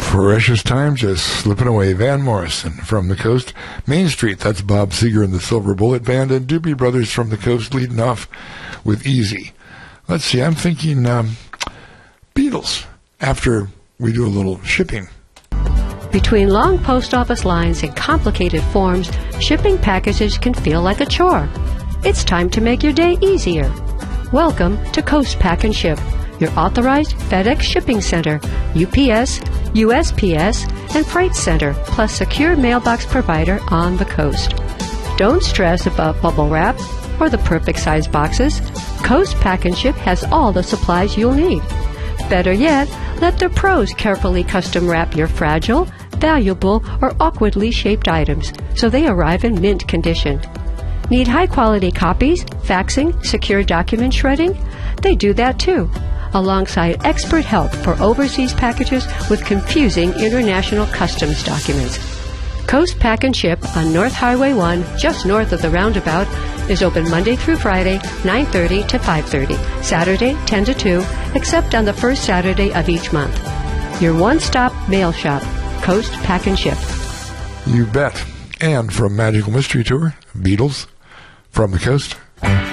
Precious time just slipping away. Van Morrison from the coast. Main Street, that's Bob Seger and the Silver Bullet Band, and Doobie Brothers from the coast leading off with Easy. Let's see, I'm thinking Beatles after we do a little shipping. Between long post office lines and complicated forms, shipping packages can feel like a chore. It's time to make your day easier. Welcome to Coast Pack and Ship, your authorized FedEx shipping center, UPS, USPS, and Freight Center, plus secure mailbox provider on the coast. Don't stress about bubble wrap or the perfect size boxes. Coast Pack and Ship has all the supplies you'll need. Better yet, let the pros carefully custom wrap your fragile, valuable, or awkwardly shaped items so they arrive in mint condition. Need high-quality copies, faxing, secure document shredding? They do that too, alongside expert help for overseas packages with confusing international customs documents. Coast Pack and Ship on North Highway 1, just north of the roundabout, is open Monday through Friday, 9:30 to 5:30, Saturday, 10 to 2, except on the first Saturday of each month. Your one-stop mail shop, Coast Pack and Ship. You bet. And from Magical Mystery Tour, Beatles from the coast.